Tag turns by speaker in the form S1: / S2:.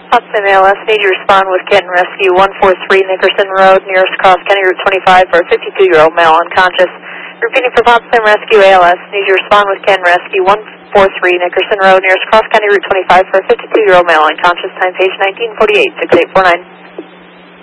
S1: Hudson ALS, need you respond with Canton Rescue 143 Nickerson Road, nearest cross county Route 25 for a 52-year-old male unconscious. Repeating for Hudson Rescue ALS, need you respond with Canton Rescue 143 Nickerson Road, nearest cross county Route 25 for a 52-year-old male unconscious. Time page 1948, 6849.